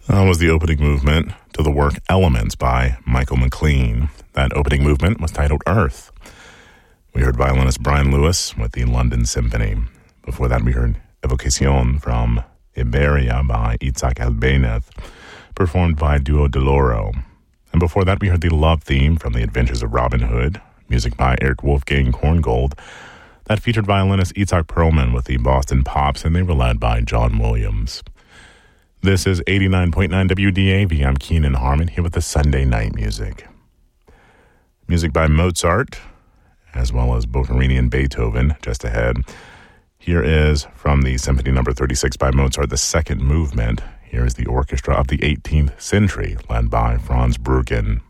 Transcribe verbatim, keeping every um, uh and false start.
That was the opening movement to the work Elements by Michael McLean. That opening movement was titled Earth. We heard violinist Brian Lewis with the London Symphony. Before that, we heard Evocación from Iberia by Itzhak Albéniz, performed by Duo de Loro. And before that, we heard the love theme from The Adventures of Robin Hood, music by Eric Wolfgang Korngold. That featured violinist Itzhak Perlman with the Boston Pops, and they were led by John Williams. This is eighty-nine point nine W D A V. I'm Keenan Harmon here with the Sunday night music. Music by Mozart, as well as Boccherini and Beethoven, just ahead. Here is from the Symphony Number thirty-six by Mozart, the second movement. Here is the orchestra of the eighteenth century, led by Franz Bruggen.